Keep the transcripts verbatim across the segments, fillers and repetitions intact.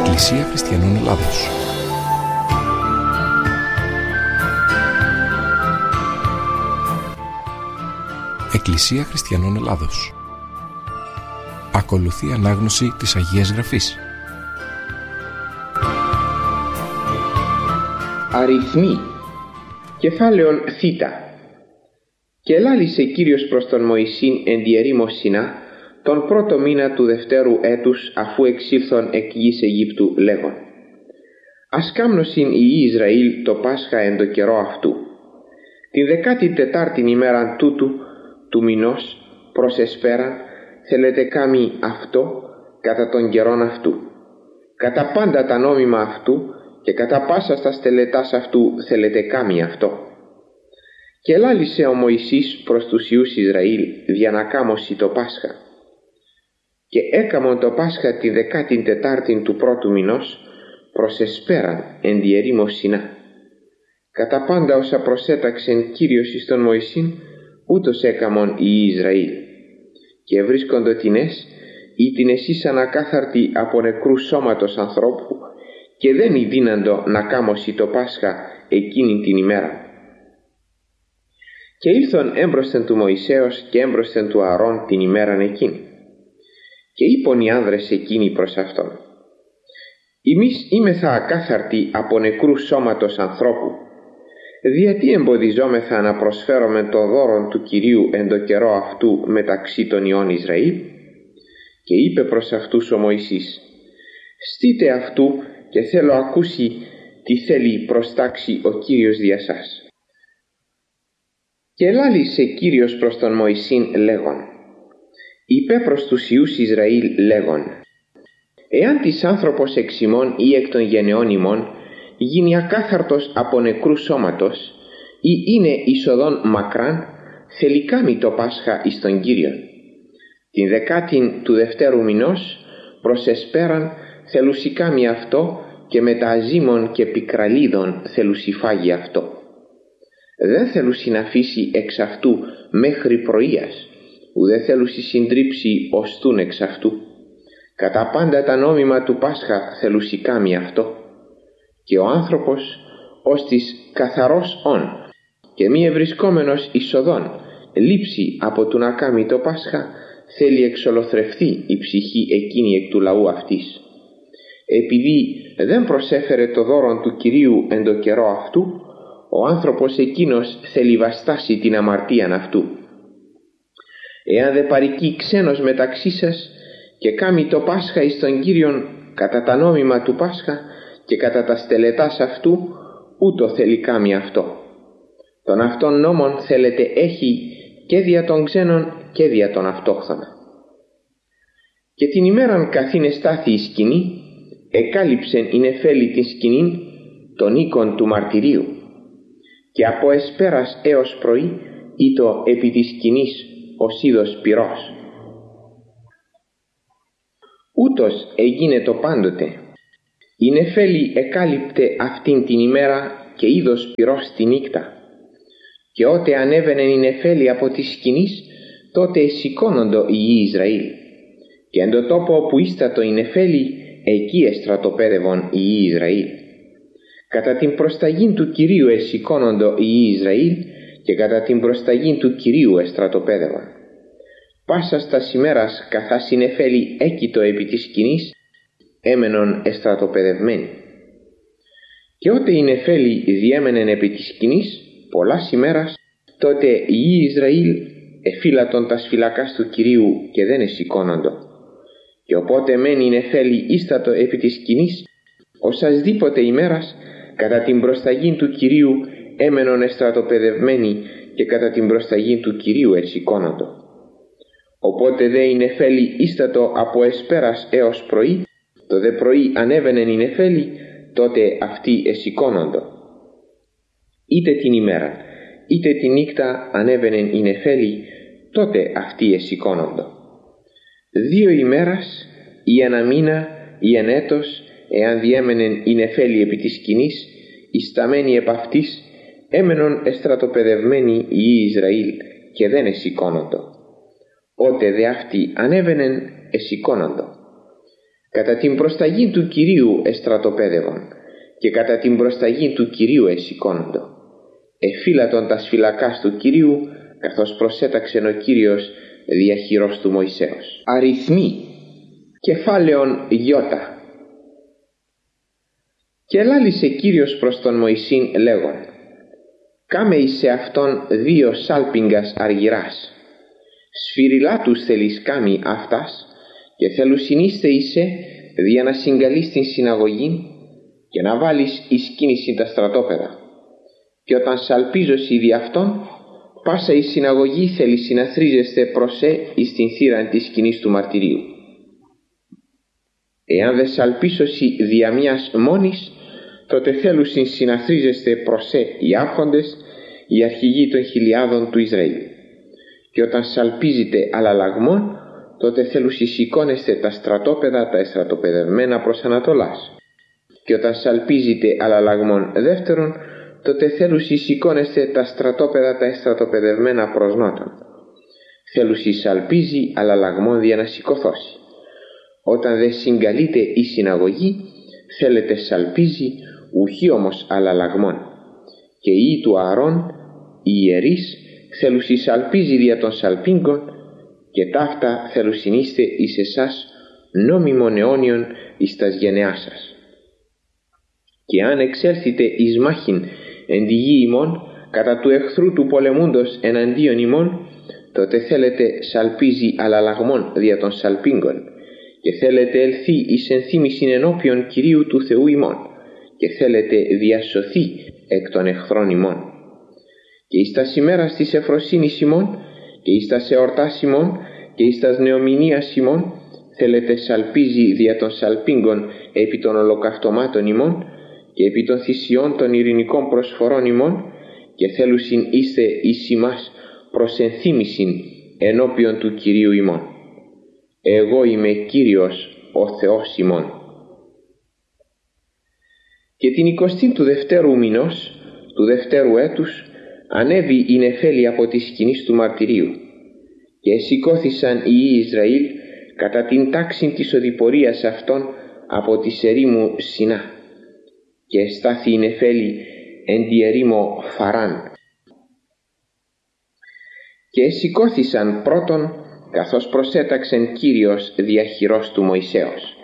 Εκκλησία Χριστιανών Ελλάδος. Εκκλησία Χριστιανών Ελλάδος. Ακολουθεί ανάγνωση της Αγίας Γραφής. Αριθμοί. Κεφάλαιον θήτα. Και λάλησε Κύριος προς τον Μωυσήν εν τη ερήμο Σινά τον πρώτο μήνα του δευτέρου έτους, αφού εξήλθον εκ γης Αιγύπτου, λέγον: Ας κάμνωσιν οι Ισραήλ το Πάσχα εν το καιρό αυτού. Την δεκάτη τετάρτην ημέραν τούτου του μηνός προς εσπέραν θέλετε κάμει αυτό κατά των καιρών αυτού. Κατά πάντα τα νόμιμα αυτού και κατά πάσα στα στελετάς αυτού θέλετε κάμει αυτό. Και λάλησε ο Μωυσής προς τους Υιούς Ισραήλ δια να κάμωσει το Πάσχα. Και έκαμον το Πάσχα τη δεκάτην τετάρτην του πρώτου μηνός προς εσπέραν εν τη ερήμο Σινά. Κατά πάντα όσα προσέταξεν Κύριος εις τον Μωυσήν, ούτως έκαμον οι Ισραήλ. Και βρίσκοντο τινές, ή την εσείς ανακάθαρτη από νεκρού σώματος ανθρώπου, και δεν ειδύναντο να κάμωσει το Πάσχα εκείνη την ημέρα. Και ήλθον έμπροσθεν του Μωυσέως και έμπροσθεν του Ααρών την ημέραν εκείνη. Και είπον οι άνδρες εκείνοι προς αυτόν: Εμείς είμεθα ακάθαρτοι από νεκρού σώματος ανθρώπου, διατί εμποδιζόμεθα να προσφέρουμε το δώρον του Κυρίου εν το καιρό αυτού μεταξύ των ιών Ισραήλ? Και είπε προς αυτούς ο Μωυσής: Στείτε αυτού και θέλω ακούσει τι θέλει προστάξει ο Κύριος δια σας. Και λάλησε Κύριος προς τον Μωυσήν λέγον: Είπε προς τους Υιούς Ισραήλ λέγον: Εάν της άνθρωπος εξ ημών ή εκ των γενεών ημών γίνει ακάθαρτος από νεκρού σώματος ή είναι εισοδόν μακράν, θέλει κάμει το Πάσχα εις τον Κύριον. Την δεκάτην του δευτέρου μηνός προς εσπέραν θέλουσι κάμει αυτό, και με τα αζήμων και πικραλίδων θέλουσι φάγει αυτό. Δεν θέλουσι να αφήσει εξ αυτού μέχρι πρωίας, ουδέ θέλουσι συντρίψει οστούν εξ αυτού. Κατά πάντα τα νόμιμα του Πάσχα θέλουσι κάμει αυτό. Και ο άνθρωπος ως της καθαρός όν και μη ευρισκόμενος εισοδόν λείψει από του να κάμει το Πάσχα, θέλει εξολοθρευθεί η ψυχή εκείνη εκ του λαού αυτής. Επειδή δεν προσέφερε το δώρον του Κυρίου εν το καιρό αυτού, ο άνθρωπος εκείνος θέλει βαστάσει την αμαρτίαν αυτού. Εάν δε παρικεί ξένος μεταξύ σας και κάμει το Πάσχα εις τον Κύριον κατά τα νόμιμα του Πάσχα και κατά τα στελετάς αυτού, ούτω θέλει κάμει αυτό. Τον αυτόν νόμον θέλετε έχει και δια των ξένων και δια των αυτόχθονα. Και την ημέραν καθήν εστάθη η σκηνή, εκάλυψεν η νεφέλη την σκηνήν των οίκων του μαρτυρίου, και από εσπέρας έως πρωί ήτο επί της σκηνής ως είδος πυρός. Ούτως έγινε το πάντοτε. Η νεφέλη εκάλυπτε αυτήν την ημέρα και είδος πυρός τη νύκτα. Και ότε ανέβαινε η νεφέλη από τη σκηνής, τότε εσηκώνοντο οι Ισραήλ. Και εν το τόπο όπου ίστατο η νεφέλη, εκεί εστρατοπέδευον οι Ισραήλ. Κατά την προσταγήν του Κυρίου εσηκώνοντο οι Ισραήλ, και κατά την προσταγήν του Κυρίου εστρατοπέδευον. Πάσα στας ημέρας καθάς η νεφέλη έκειτο επί της σκηνής, έμενον εστρατοπεδευμένοι. Και ότε η νεφέλη διέμενεν επί της σκηνής πολλάς ημέρας, τότε οι Ισραήλ εφύλατον τας φυλακάς του Κυρίου και δεν εσηκώνοντο. Και οπότε μένει η νεφέλη ίστατο επί της σκηνής, οσασδήποτε ημέρας κατά την προσταγήν του Κυρίου έμενον εστρατοπεδευμένοι και κατά την προσταγήν του Κυρίου εσηκώνοντο. Οπότε δε η νεφέλη ίστατο από εσπέρας έως πρωί, το δε πρωί ανέβαινεν η νεφέλη, τότε αυτοί εσηκώνοντο. Είτε την ημέρα, είτε τη νύχτα ανέβαινεν η νεφέλη, τότε αυτοί εσηκώνοντο. Δύο ημέρας, ή ένα μήνα, ή εν έτος, εάν διέμενεν η νεφέλη επί της σκηνής, ισταμένοι επ' αυτής, έμενον εστρατοπεδευμένοι οι Ισραήλ και δεν εσηκώνοντο. Ότε δε αυτοί ανέβαινεν εσηκώνοντο. κατά την προσταγή του Κυρίου εστρατοπέδευον και κατά την προσταγή του Κυρίου εσηκώνοντο. Εφύλατον τας φυλακάς του Κυρίου, καθώς προσέταξεν ο Κύριος δια χειρός του Μωυσέως. Αριθμοί, κεφάλαιον γιώτα. Και ελάλησε Κύριος προς τον Μωυσήν λέγον: κάμε εις σε αυτόν δύο σάλπιγγας αργυράς, σφυριλά τους θέλεις κάμει αυτάς, και θελουσινίστε είσαι δια να συγκαλείς την συναγωγήν και να βάλεις εις κίνηση τα στρατόπεδα. Και όταν σαλπίζωσι δι' αυτόν, πάσα η συναγωγή θέλει συναθρίζεστε προσέ εις την θύραν της σκηνής του μαρτυρίου. Εάν δε σαλπίσωσι δια μιας μόνης, τότε θέλουσιν συναθρίζεστε προσέ οι άρχοντες, οι αρχηγοί των χιλιάδων του Ισραήλ. Και όταν σαλπίζετε αλλαλαγμών, τότε θέλουσι σηκώνεστε τα στρατόπεδα τα εστρατοπεδευμένα προς Ανατολάς. Και όταν σαλπίζετε αλλαλαγμών δεύτερον, τότε θέλουσι σηκώνεστε τα στρατόπεδα τα εστρατοπεδευμένα προς Νότον. Θέλουσι σαλπίζει αλλαλαγμών για να σηκωθώσει. Όταν δε συγκαλείται η συναγωγή, θέλετε σαλπίζει, ουχή όμως αλλαλαγμών. Και οι του Ααρών, οι ιερείς, θέλουσι σαλπίζει δια των σαλπίγκων, και ταύτα θελουσινίστε εις εσάς νόμιμον αιώνιον εις τας γενεάς σας. Και αν εξέλθετε εις μάχην εν τη γη ημών, κατά του εχθρού του πολεμούντος εναντίον ημών, τότε θέλετε σαλπίζει αλλαλαγμών δια των σαλπίγκων, και θέλετε ελθεί εις ενθύμησιν ενώπιον Κυρίου του Θεού ημών, και θέλετε διασωθεί εκ των εχθρών ημών. Και εις τας ημέρας της ευφροσύνης ημών, και εις τας εορτάς ημών, και εις τας νεομηνίας ημών, θέλετε σαλπίζει δια των σαλπίγκων επί των ολοκαυτωμάτων ημών, και επί των θυσιών των ειρηνικών προσφορών ημών, και θέλουσιν είστε εις ημάς προς ενθύμησιν ενώπιον του Κυρίου ημών. Εγώ είμαι Κύριος ο Θεός ημών. Και την εικοστή του δευτέρου μηνός, του δευτέρου έτους, ανέβη η νεφέλη από τη σκηνής του μαρτυρίου, και εσηκώθησαν οι Υιοί Ισραήλ κατά την τάξη της οδηπορίας αυτών από της ερήμου Σινά, και εστάθη η νεφέλη εν τη ερήμο Φαράν. Και εσηκώθησαν πρώτον, καθώς προσέταξεν Κύριος δια χειρός του Μωυσέως.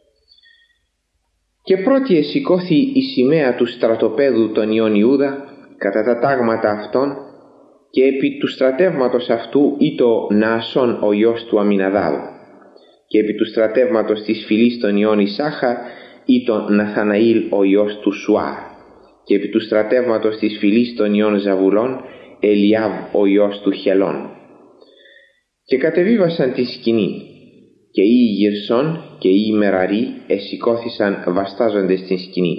Και πρώτη εσηκώθη η σημαία του στρατοπέδου των Υιών Ιούδα κατά τα τάγματα αυτών, και επί του στρατεύματος αυτού ήτο Ναασών ο γιος του Αμιναδάβ, και επί του στρατεύματος της φυλής των Υιών Ισάχαρ ήτο Ναθαναήλ ο γιος του Σουάρ, και επί του στρατεύματος της φυλής των Υιών Ζαβουλών Ελιάβ ο γιος του Χελών. Και κατεβίβασαν τη σκηνή, και οι Γυρσών και οι Μεραροί εσηκώθησαν βαστάζοντες την σκηνή.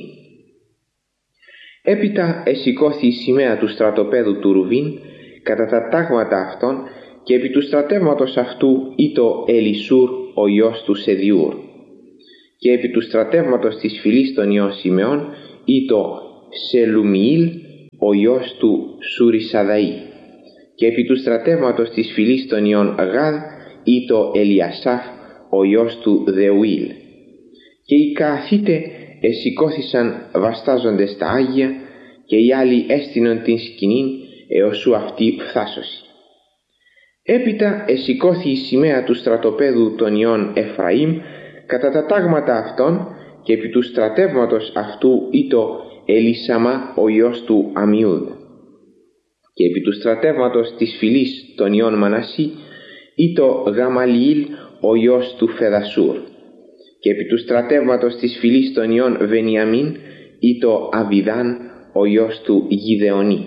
Έπειτα εσηκώθη η σημαία του στρατοπέδου του Ρουβίν κατά τα τάγματα αυτών, και επί του στρατεύματος αυτού ήτο Ελισούρ ο γιος του Σεδιούρ, και επί του στρατεύματος της φυλής των Υιών Σιμεών ήτο Σελουμιήλ ο γιος του Σουρισαδαή, και επί του στρατεύματος της φυλής των Υιών Γάδ ήτο Ελιασάφ ο γιος του Δεουήλ. Και οι Κααθίτε εσηκώθησαν βαστάζοντες τα Άγια, και οι άλλοι έστειναν την σκηνήν έως ου αυτή φθάσωση. Έπειτα εσηκώθη η σημαία του στρατοπέδου των Υιών Εφραήμ κατά τα τάγματα αυτών, και επί του στρατεύματος αυτού ήτο Ελισαμά ο γιος του Αμιούδ, και επί του στρατεύματος της φυλής των Υιών Μανασί ήτο Γαμαλιήλ ο γιος του Φεδασούρ, και επί του στρατεύματος της φυλής των Υιών Βενιαμίν ήτο Αβιδάν ο γιος του Γιδεονή.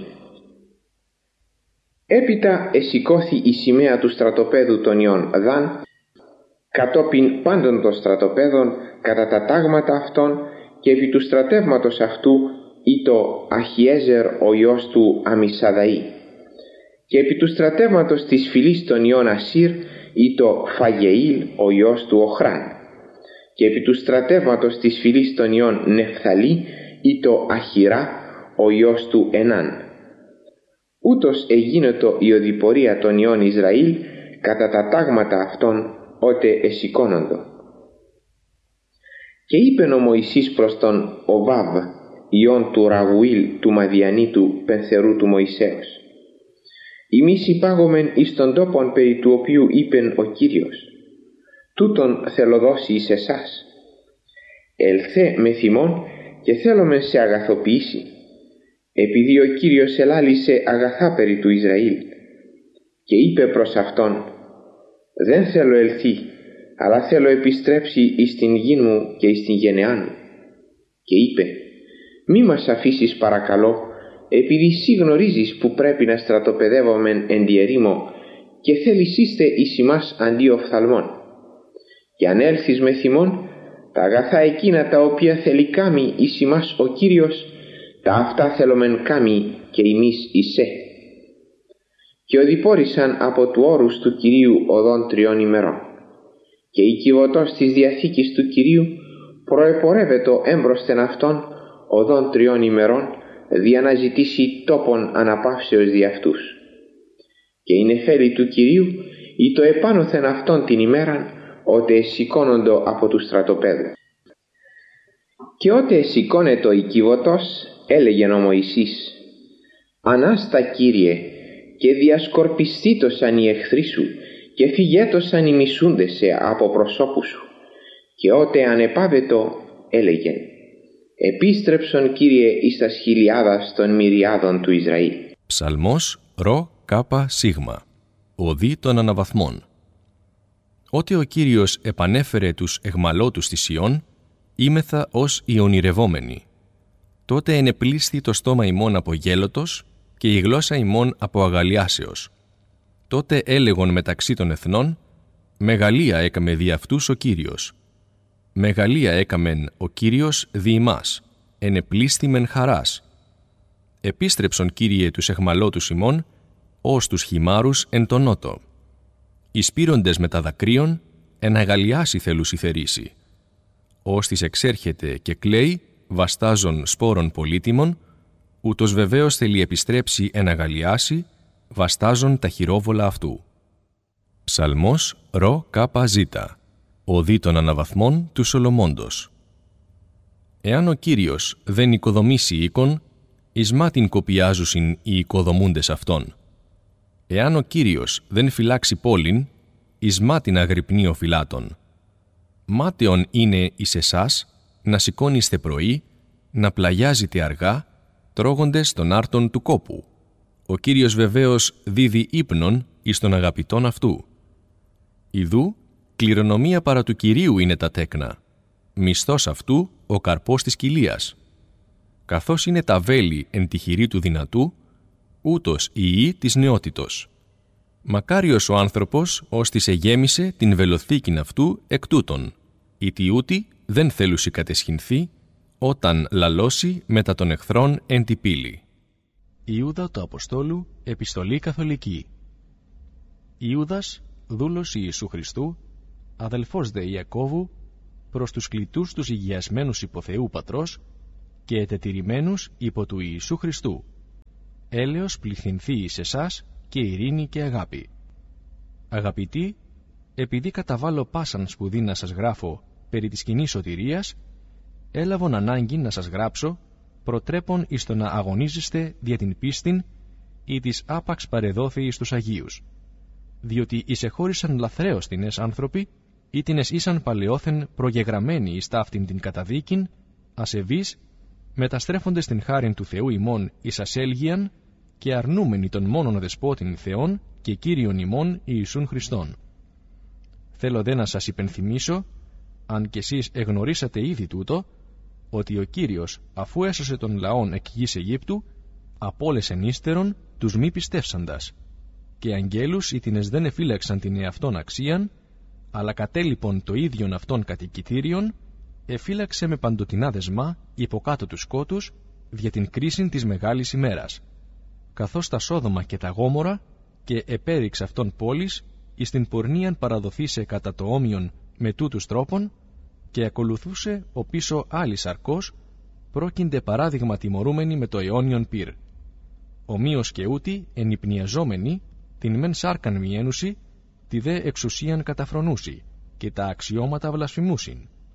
Έπειτα εσηκώθη η σημαία του στρατοπέδου των Υιών Δάν κατόπιν πάντων των στρατοπέδων κατά τα τάγματα αυτών, και επί του στρατεύματος αυτού ήτο Αχιέζερ ο γιος του Αμισαδαή, και επί του στρατεύματος της φυλής των Υιών Ασύρ ήτο Φαγεήλ ο γιος του Οχράν, και επί του στρατεύματος της φυλής των Υιών Νεφθαλή ήτο Αχυρά ο γιος του Ενάν. Ούτως εγίνοτο η οδηπορία των Υιών Ισραήλ κατά τα τάγματα αυτών ότε εσηκώνοντο. Και είπεν ο Μωυσής προς τον Οβάβ, ιόν του Ραγουήλ του Μαδιανίτου πενθερού του Μωυσέως: «Ημείς υπάγομεν εις τον τόπον περί του οποίου είπεν ο Κύριος, τούτον θέλω δώσει εις εσάς. Ελθέ με θυμόν και θέλομεν σε αγαθοποιήσει, επειδή ο Κύριος ελάλησε αγαθά περί του Ισραήλ». Και είπε προς αυτόν: «Δεν θέλω ελθεί, αλλά θέλω επιστρέψει εις την γη μου και εις την γενεά μου». Και είπε: «Μη μας αφήσεις παρακαλώ, επειδή σύ γνωρίζεις που πρέπει να στρατοπεδεύομεν εν τη ερήμο και θέλεις είστε εις ημάς αντί οφθαλμών. Και αν έλθεις με θυμόν, τα αγαθά εκείνα τα οποία θέλει κάμει εις ημάς ο Κύριος, τα αυτά θέλομεν κάμει και εμείς εισέ». Και οδηπόρησαν από του όρους του Κυρίου οδόν τριών ημερών. Και η κυβωτός της Διαθήκης του Κυρίου προεπορεύετο έμπροσθεν αυτών οδόν τριών ημερών, δια να ζητήσει τόπον αναπαύσεως δι' αυτούς. Και οι νεφέλη του Κυρίου ή το επάνωθεν αυτόν την ημέραν, ότε εσηκώνοντο από του στρατοπέδου. Και ότε εσηκώνετο η κυβωτός, έλεγεν ο Μωυσής: «Ανάστα, Κύριε, και διασκορπιστήτωσαν οι εχθροί σου και φυγέτωσαν οι μισούντεσαι από προσώπου σου». Και ότε ανεπάβετο, έλεγεν: «Επίστρεψον, Κύριε, εις τας χιλιάδας των μυριάδων του Ισραήλ». Ψαλμός ρο κάπα σίγμα, οδή των αναβαθμών. Ότε ο Κύριος επανέφερε τους εχμαλώτους της Ιών,ήμεθα ως οι ονειρευόμενοι. Τότε ενεπλήσθη το στόμα ημών από γέλωτος και η γλώσσα ημών από αγαλιάσεως. Τότε έλεγον μεταξύ των εθνών: «Μεγαλεία έκαμε δι' αυτούς ο Κύριος. Μεγαλεία έκαμεν ο Κύριος δι' ημάς, ενεπλήσθη μεν χαράς». Επίστρεψον, Κύριε, τους εχμαλώτους ημών, ως τους χυμάρους εν τον νότο. Οι σπείροντες με τα δακρύων, εν αγαλιάσει θέλουσι θερήσει. Ως της εξέρχεται και κλαίει, βαστάζον σπόρων πολύτιμων, ούτως βεβαίως θέλει επιστρέψει εν αγαλιάσει, βαστάζον τα χειρόβολα αυτού. Ψαλμός ρο κάπα ζήτα, οδή των αναβαθμών του Σολομώντος. Εάν ο Κύριος δεν οικοδομήσει οίκον, εις μάτιν κοπιάζουσιν οι οικοδομούντες αυτόν. Εάν ο Κύριος δεν φυλάξει πόλην, εις μάτιν αγρυπνεί ο φυλάτων. Μάταιον είναι εις εσάς να σηκώνεστε πρωί, να πλαγιάζετε αργά, τρώγοντες τον άρτον του κόπου. Ο Κύριος βεβαίως δίδει ύπνον εις τον αγαπητόν αυτού. Ιδού, κληρονομία παρά του Κυρίου είναι τα τέκνα, μισθός αυτού ο καρπός της κοιλίας. Καθώς είναι τα βέλη εν τη χειρή του δυνατού, ούτως η ιή της νεότητος. Μακάριος ο άνθρωπος, ως της εγέμισε την βελοθήκην αυτού εκ τούτων, ήτι ούτι δεν θέλουσι κατεσχυνθεί, όταν λαλώσει μετά των εχθρών εν τη πύλη. Ιούδα του Αποστόλου, επιστολή καθολική. Ιούδας, δούλος Ιησού Χριστού, αδελφός δε Ιακώβου, προς τους κλητούς τους υγιασμένους υπό Θεού Πατρός και ετετηρημένους υπό του Ιησού Χριστού. Έλεος πληθυνθεί εις εσάς και ειρήνη και αγάπη. Αγαπητοί, επειδή καταβάλω πάσαν σπουδή να σας γράφω περί της κοινής σωτηρίας, έλαβον ανάγκη να σας γράψω, προτρέπον εις το να αγωνίζεστε δια την πίστην ή της άπαξ παρεδόθη εις τους Αγίους. Διότι εισεχώρισαν λαθρέως τινες άνθρωποι, ή τινες ήσαν παλαιόθεν προγεγραμμένοι εις ταύτην την καταδίκην, ασεβείς, μεταστρέφοντες την χάριν του Θεού ημών εις ασέλγιαν και αρνούμενοι των μόνον δεσπότην Θεών και Κύριον ημών Ιησούν Χριστόν. Θέλω δε να σας υπενθυμίσω, αν κι εσείς εγνωρίσατε ήδη τούτο, ότι ο Κύριος, αφού έσωσε τον λαόν εκ γης Αιγύπτου, απόλεσεν ύστερον τους μη πιστεύσαντας, και αγγέλους ή τινες δεν εφύλαξαν την εαυτόν αξίαν, αλλά κατέλειπον το ίδιον αυτόν κατοικητήριον, εφύλαξε με παντοτινά δεσμά υποκάτω τους σκότους δια την κρίσιν της μεγάλης ημέρας, καθώς τα Σόδομα και τα Γόμορα, και επέριξ αυτών πόλης εις την πορνίαν παραδοθήσε κατά το όμοιον με τούτους τρόπων, και ακολουθούσε ο πίσω άλλη σαρκός, πρόκεινται παράδειγμα τιμωρούμενοι με το αιώνιον πυρ. Ομοίως και ούτι ενυπνιαζόμενοι την μεν σάρκαν μιένουσι, τη δε εξουσίαν καταφρονούσι, και τα αξιώματα βλασφημούσιν.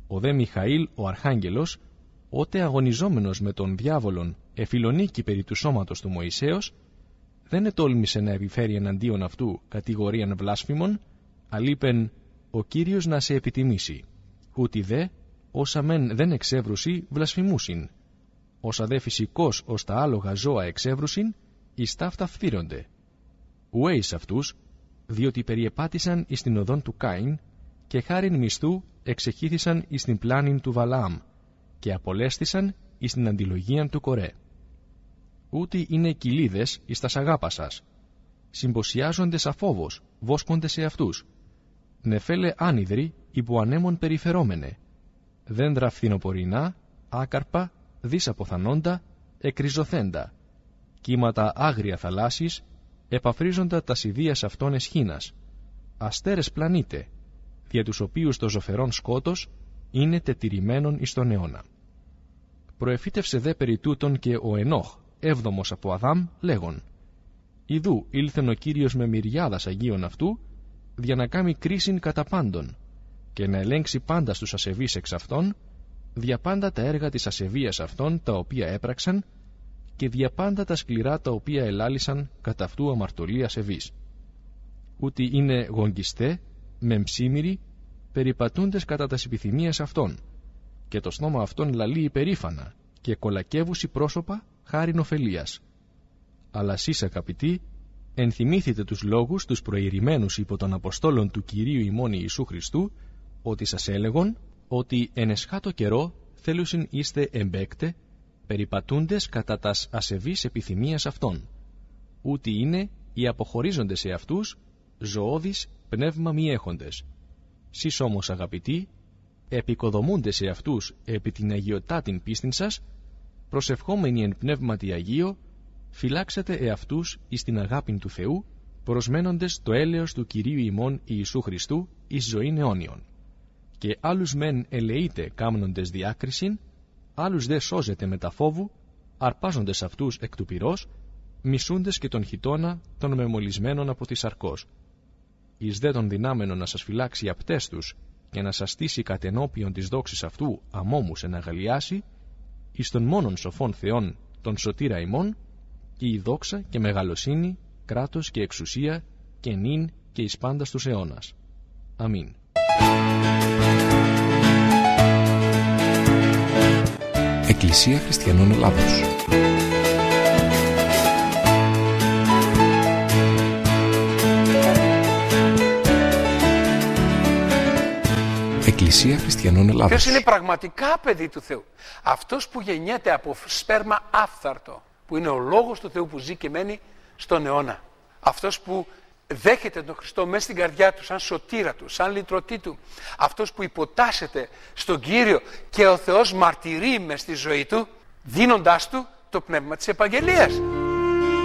Ο δε Μιχαήλ ο Αρχάγγελος, ότε αγωνιζόμενος με τον διάβολον εφιλονίκη περί του σώματος του Μωυσέως, δεν ετόλμησε να επιφέρει εναντίον αυτού κατηγορίαν βλάσφημον, αλείπεν ο Κύριος να σε επιτιμήσει. Ούτι δε, όσα μεν δεν εξεύρουσι βλασφημούσιν. Όσα δε φυσικός ως τα άλογα ζώα εξεύρουσιν, εις ταύτα φθύρονται. Ουέ εις αυτούς, διότι περιεπάτησαν εις την οδόν του Κάιν, και χάριν μισθού εξεχύθησαν εις την πλάνην του Βαλαάμ, και απολέστησαν εις την αντιλογίαν του Κορέ. Ούτι είναι κοιλίδες εις τας αγάπασας. Συμποσιάζονται σα φόβος, βόσκονται σε αυτούς. Νεφέλε άνυδροι υπό ανέμων περιφερόμενε. Δέντρα φθινοπορεινά, άκαρπα, δυσαποθανόντα, εκριζωθέντα. Κύματα άγρια θαλάσσης, επαφρίζοντα τα ιδίας αυτών εσχήνας. Αστέρες πλανήτε, δια τους οποίους το ζωφερόν σκότος είναι τετηρημένον εις τον αιώνα. Προεφύτευσε δε περί τούτων και ο Ενόχ, έβδομος από Αδάμ, λέγον: Ιδού ήλθεν ο Κύριος με μυριάδας αγίων αυτού, δια να κάνει κρίσιν κατά πάντων, και να ελέγξει πάντα στους ασεβείς εξ αυτών, δια πάντα τα έργα της ασεβίας αυτών τα οποία έπραξαν, και δια πάντα τα σκληρά τα οποία ελάλησαν κατά αυτού αμαρτωλή ασεβής. Ούτι είναι γογγιστέ, μεμψίμηροι, περιπατούντες κατά τας επιθυμίας αυτών, και το στόμα αυτών λαλεί υπερήφανα, και κολακεύουσι πρόσωπα χάριν ωφελίας. Αλλά σεις αγαπητοί, ενθυμήθητε τους λόγους τους προηρημένους υπό των Αποστόλων του Κυρίου ημών Ιησού Χριστού, ότι σας έλεγον ότι εν εσχάτω καιρό θέλουσιν είστε εμπέκτε, περιπατούντες κατά τας ασεβείς επιθυμίας αυτών, ούτι είναι οι αποχωρίζοντες σε αυτούς ζωώδεις πνεύμα μη έχοντες. Σεις όμως αγαπητοί, επικοδομούντες σε αυτούς επί την αγιωτάτην πίστην σας, προσευχόμενοι εν πνεύματι Αγίο, φυλάξετε εαυτούς εις την αγάπην του Θεού, προσμένοντες το έλεος του Κυρίου ημών Ιησού Χριστού εις ζωήν αιώνιον. Και άλλους μεν ελεείτε κάμνοντες διάκρισιν, άλλους δε σώζετε με τα φόβου, αρπάζοντες αυτούς εκ του πυρός, μισούντες και τον χιτώνα των μεμολισμένων από τη σαρκός. Εις δε των δυνάμενων να σας φυλάξει απτές τους και να σας στήσει κατ' ενώπιον της δόξης αυτού αμόμους εν αγαλιάσει, εις των μόνον σοφών Θεών τον σωτήρα ημών, και η δόξα και μεγαλοσύνη, κράτος και εξουσία και νυν και εις πάντας τους αιώνας. Αμήν. Εκκλησία Χριστιανών Ελλάδος. Εκκλησία Χριστιανών Ελλάδος. Ποιος είναι πραγματικά παιδί του Θεού? Αυτός που γεννιέται από σπέρμα άφθαρτο, που είναι ο Λόγος του Θεού που ζει και μένει στον αιώνα. Αυτός που δέχεται τον Χριστό μέσα στην καρδιά του σαν σωτήρα του, σαν λυτρωτή του. Αυτός που υποτάσσεται στον Κύριο και ο Θεός μαρτυρεί μες στη ζωή του, δίνοντάς του το πνεύμα της επαγγελίας.